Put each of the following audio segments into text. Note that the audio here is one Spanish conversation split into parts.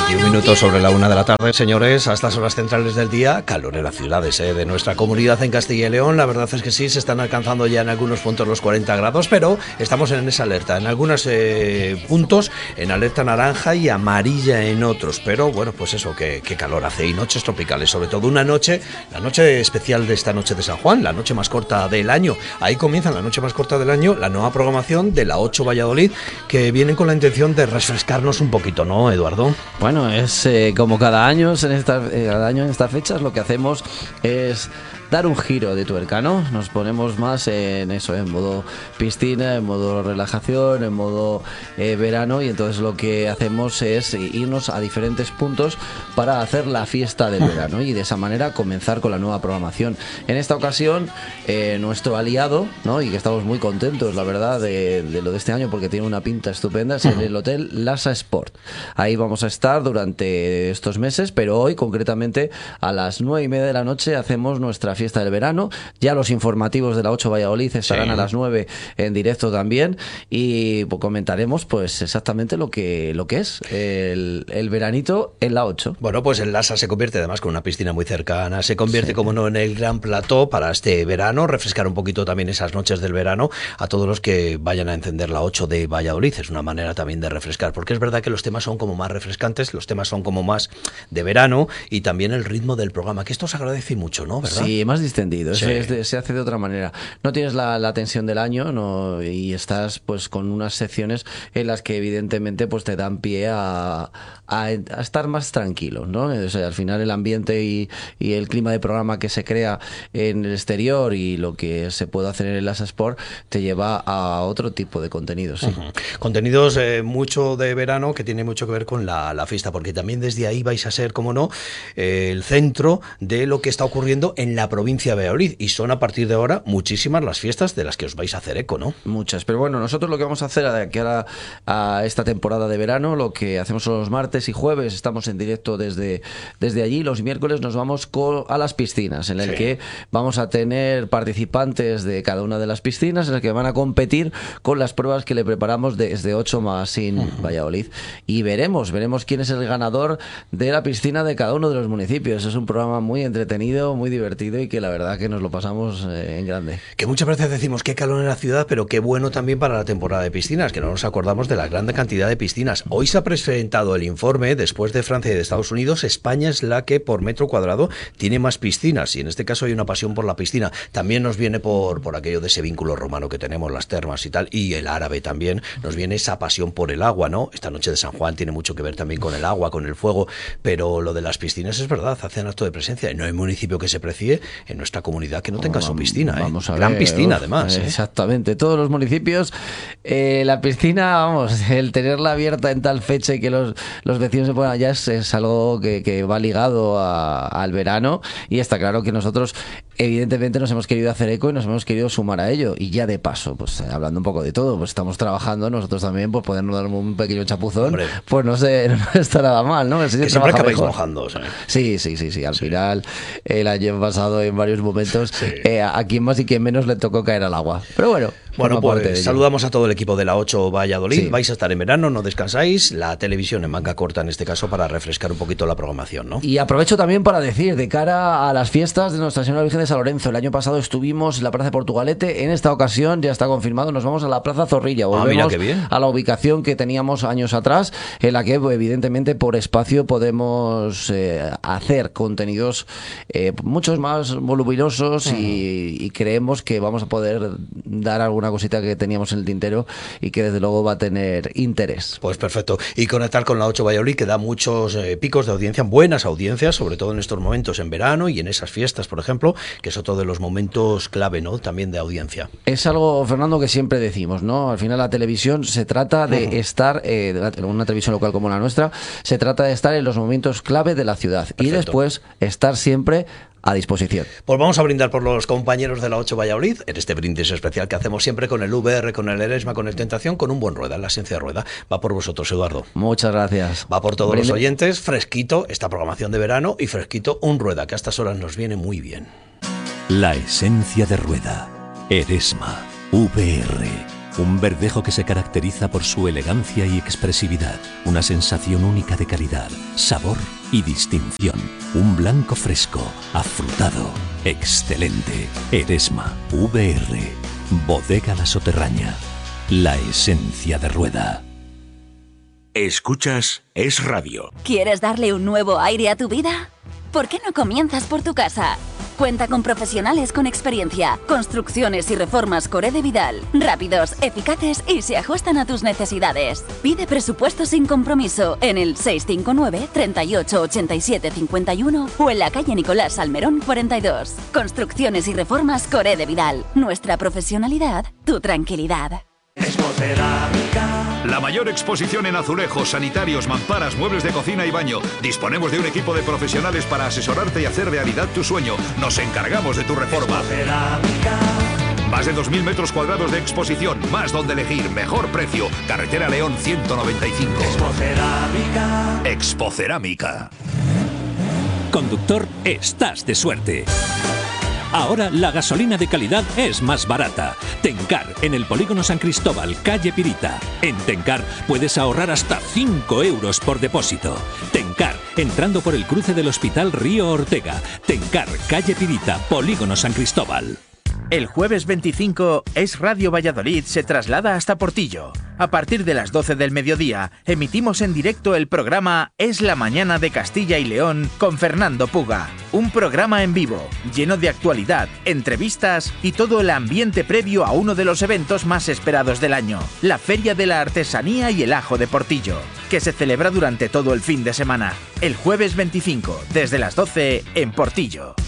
21 minutos sobre la 1 de la tarde, señores, a estas horas centrales del día, calor en las ciudades de nuestra comunidad en Castilla y León. La verdad es que sí, se están alcanzando ya en algunos puntos los 40 grados, pero estamos en esa alerta, en algunos puntos en alerta naranja y amarilla en otros, pero bueno, pues eso, qué calor hace, y noches tropicales, sobre todo una noche, la noche especial de esta noche de San Juan, la noche más corta del año. Ahí comienza la noche más corta del año, la nueva programación de la 8 Valladolid, que vienen con la intención de refrescarnos un poquito, ¿no, Eduardo? Bueno, es como cada año en estas fechas lo que hacemos es dar un giro de tuerca, ¿no? Nos ponemos más en eso, en modo piscina, en modo relajación, en modo verano, y entonces lo que hacemos es irnos a diferentes puntos para hacer la fiesta del verano y de esa manera comenzar con la nueva programación. En esta ocasión, nuestro aliado, ¿no? Y que estamos muy contentos, la verdad, de lo de este año, porque tiene una pinta estupenda, es en el Hotel Lasa Sport. Ahí vamos a estar durante estos meses, pero hoy concretamente a las 9:30 de la noche hacemos nuestra fiesta del verano. Ya los informativos de la 8 Valladolid estarán a las 9 en directo también, y pues comentaremos pues exactamente lo que es el veranito en la 8. Bueno, pues el Lasa se convierte además con una piscina muy cercana, se convierte como no en el gran plató para este verano, refrescar un poquito también esas noches del verano a todos los que vayan a encender la 8 de Valladolid. Es una manera también de refrescar, porque es verdad que los temas son como más refrescantes, los temas son como más de verano, y también el ritmo del programa, que esto se agradece mucho, ¿no? ¿Verdad? Sí, más distendido, sí. Se hace de otra manera. No tienes la tensión del año, ¿no? Y estás pues con unas secciones en las que evidentemente pues te dan pie a estar más tranquilo, ¿no? O sea, al final el ambiente y el clima de programa que se crea en el exterior y lo que se puede hacer en el Lasa Sport te lleva a otro tipo de contenidos. Sí. Contenidos mucho de verano, que tiene mucho que ver con la fiesta, porque también desde ahí vais a ser, como no, el centro de lo que está ocurriendo en la provincia de Valladolid, y son a partir de ahora muchísimas las fiestas de las que os vais a hacer eco, ¿no? Muchas, pero bueno, nosotros lo que vamos a hacer de aquí a esta temporada de verano, lo que hacemos son los martes y jueves, estamos en directo desde allí. Los miércoles nos vamos a las piscinas, en el que vamos a tener participantes de cada una de las piscinas, en el que van a competir con las pruebas que le preparamos desde 8 Magazine Valladolid, y veremos quién es el ganador de la piscina de cada uno de los municipios. Es un programa muy entretenido, muy divertido, y que la verdad que nos lo pasamos en grande. Que muchas veces decimos qué calor en la ciudad, pero qué bueno también para la temporada de piscinas, que no nos acordamos de la gran cantidad de piscinas. Hoy se ha presentado el informe, después de Francia y de Estados Unidos, España es la que por metro cuadrado tiene más piscinas, y en este caso hay una pasión por la piscina. También nos viene por aquello de ese vínculo romano que tenemos, las termas y tal, y el árabe también, nos viene esa pasión por el agua, ¿no? Esta noche de San Juan tiene mucho que ver también con el agua, con el fuego, pero lo de las piscinas es verdad, hacen acto de presencia, y no hay municipio que se precie en nuestra comunidad que no tenga su piscina, vamos a ver, gran piscina además. Exactamente, todos los municipios, la piscina, vamos, el tenerla abierta en tal fecha y que los vecinos se pongan allá es algo que va ligado al verano, y está claro que nosotros evidentemente nos hemos querido hacer eco y nos hemos querido sumar a ello, y ya de paso, pues hablando un poco de todo, pues estamos trabajando nosotros también, pues podernos dar un pequeño chapuzón. Hombre, pues no sé, no está nada mal, ¿no? Que siempre acabáis mojando, Sí, al final el año pasado en varios momentos a quien más y quien menos le tocó caer al agua, pero bueno, pues saludamos a todo el equipo de la 8 Valladolid. Vais a estar en verano, no descansáis, la televisión en manga corta en este caso, para refrescar un poquito la programación, ¿no? Y aprovecho también para decir, de cara a las fiestas de Nuestra Señora Virgen de San Lorenzo, el año pasado estuvimos en la Plaza de Portugalete, en esta ocasión ya está confirmado, nos vamos a la Plaza Zorrilla, volvemos a la ubicación que teníamos años atrás, en la que evidentemente por espacio podemos hacer contenidos muchos más voluminosos, y creemos que vamos a poder dar alguna cosita que teníamos en el tintero y que desde luego va a tener interés. Pues perfecto, y conectar con la 8 Valladolid, que da muchos picos de audiencia, buenas audiencias, sobre todo en estos momentos en verano y en esas fiestas, por ejemplo, que es otro de los momentos clave, ¿no? También de audiencia. Es algo, Fernando, que siempre decimos, ¿no? Al final la televisión se trata de estar, una televisión local como la nuestra, se trata de estar en los momentos clave de la ciudad. Perfecto. Y después estar siempre a disposición. Pues vamos a brindar por los compañeros de la 8 Valladolid, en este brindis especial que hacemos siempre con el VR, con el Eresma, con el Tentación, con un buen Rueda, la esencia de Rueda. Va por vosotros, Eduardo. Muchas gracias. Va por todos los oyentes, fresquito esta programación de verano, y fresquito un Rueda, que a estas horas nos viene muy bien. La esencia de Rueda, Eresma, VR. Un verdejo que se caracteriza por su elegancia y expresividad. Una sensación única de calidad, sabor y distinción. Un blanco fresco, afrutado, excelente. Eresma, VR, Bodega La Soterraña. La esencia de Rueda. Escuchas Es Radio. ¿Quieres darle un nuevo aire a tu vida? ¿Por qué no comienzas por tu casa? Cuenta con profesionales con experiencia, construcciones y reformas Coré de Vidal, rápidos, eficaces y se ajustan a tus necesidades. Pide presupuesto sin compromiso en el 659 38 87 51 o en la calle Nicolás Salmerón 42. Construcciones y reformas Coré de Vidal. Nuestra profesionalidad, tu tranquilidad. La mayor exposición en azulejos, sanitarios, mamparas, muebles de cocina y baño. Disponemos de un equipo de profesionales para asesorarte y hacer realidad tu sueño. Nos encargamos de tu reforma. Más de 2.000 metros cuadrados de exposición, más donde elegir, mejor precio. Carretera León 195. Expocerámica. Conductor, estás de suerte. Ahora la gasolina de calidad es más barata. Tencar, en el Polígono San Cristóbal, calle Pirita. En Tencar puedes ahorrar hasta 5 euros por depósito. Tencar, entrando por el cruce del Hospital Río Ortega. Tencar, calle Pirita, Polígono San Cristóbal. El jueves 25, Es Radio Valladolid se traslada hasta Portillo. A partir de las 12 del mediodía, emitimos en directo el programa Es la Mañana de Castilla y León con Fernando Puga. Un programa en vivo, lleno de actualidad, entrevistas y todo el ambiente previo a uno de los eventos más esperados del año, la Feria de la Artesanía y el Ajo de Portillo, que se celebra durante todo el fin de semana. El jueves 25, desde las 12, en Portillo.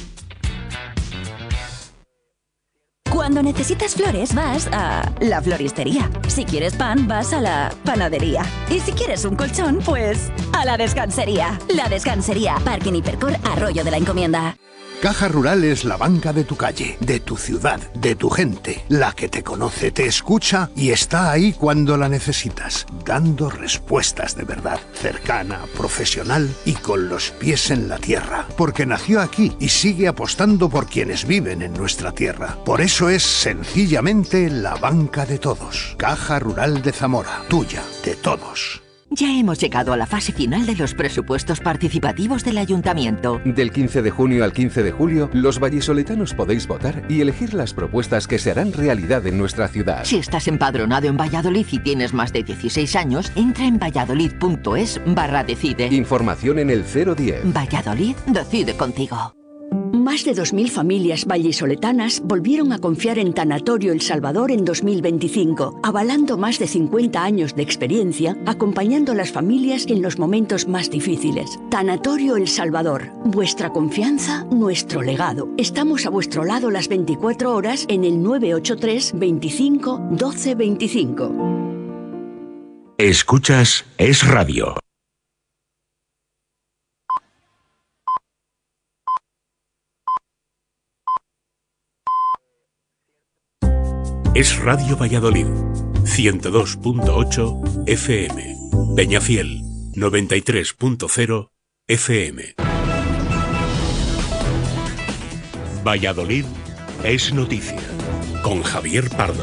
Cuando necesitas flores vas a la floristería. Si quieres pan vas a la panadería. Y si quieres un colchón, pues a la descansería. La Descansería, Parking Hipercor, Arroyo de la Encomienda. Caja Rural es la banca de tu calle, de tu ciudad, de tu gente, la que te conoce, te escucha y está ahí cuando la necesitas, dando respuestas de verdad, cercana, profesional y con los pies en la tierra, porque nació aquí y sigue apostando por quienes viven en nuestra tierra. Por eso es sencillamente la banca de todos. Caja Rural de Zamora, tuya, de todos. Ya hemos llegado a la fase final de los presupuestos participativos del Ayuntamiento. Del 15 de junio al 15 de julio, los vallisoletanos podéis votar y elegir las propuestas que se harán realidad en nuestra ciudad. Si estás empadronado en Valladolid y tienes más de 16 años, entra en valladolid.es/decide. Información en el 010. Valladolid decide contigo. Más de 2.000 familias vallisoletanas volvieron a confiar en Tanatorio El Salvador en 2025, avalando más de 50 años de experiencia, acompañando a las familias en los momentos más difíciles. Tanatorio El Salvador, vuestra confianza, nuestro legado. Estamos a vuestro lado las 24 horas en el 983 25 12 25. Escuchas Es Radio. Es Radio Valladolid, 102.8 FM, Peñafiel, 93.0 FM. Valladolid es noticia, con Javier Pardo.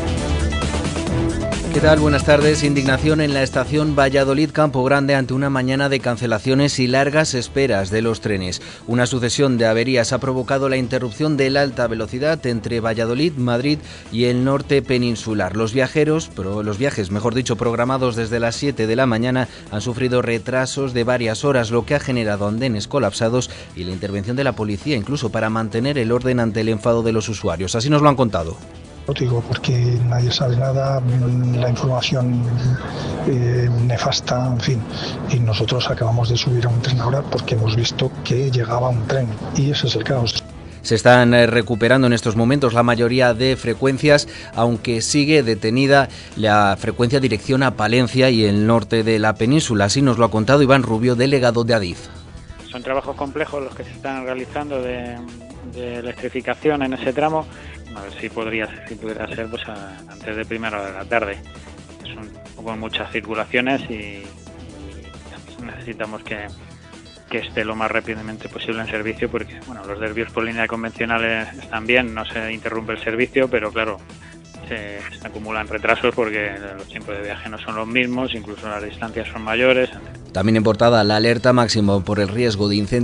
¿Qué tal? Buenas tardes. Indignación en la estación Valladolid-Campo Grande ante una mañana de cancelaciones y largas esperas de los trenes. Una sucesión de averías ha provocado la interrupción de la alta velocidad entre Valladolid, Madrid y el norte peninsular. Los viajes programados desde las 7 de la mañana han sufrido retrasos de varias horas, lo que ha generado andenes colapsados y la intervención de la policía, incluso para mantener el orden ante el enfado de los usuarios. Así nos lo han contado. Lo digo porque nadie sabe nada, la información nefasta, en fin. Y nosotros acabamos de subir a un tren ahora porque hemos visto que llegaba un tren y ese es el caos. Se están recuperando en estos momentos la mayoría de frecuencias, aunque sigue detenida la frecuencia dirección a Palencia y el norte de la península. Así nos lo ha contado Iván Rubio, delegado de Adif. Son trabajos complejos los que se están realizando de electrificación en ese tramo. A ver si pudiera ser pues antes de primera hora de la tarde. Son con muchas circulaciones y necesitamos que esté lo más rápidamente posible en servicio, porque bueno, los desvíos por línea convencionales están bien, no se interrumpe el servicio, pero claro, se acumulan retrasos porque los tiempos de viaje no son los mismos, incluso las distancias son mayores. También en portada, la alerta máxima por el riesgo de incendio